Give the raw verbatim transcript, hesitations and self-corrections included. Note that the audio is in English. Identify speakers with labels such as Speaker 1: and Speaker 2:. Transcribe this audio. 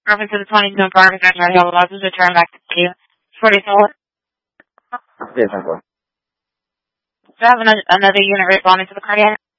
Speaker 1: Reference to the twenty-two apartment, National Hill, Losses, return back to you. forty-four.
Speaker 2: Yes, I'm going.
Speaker 1: Do you have another, another unit responding to the cardiac?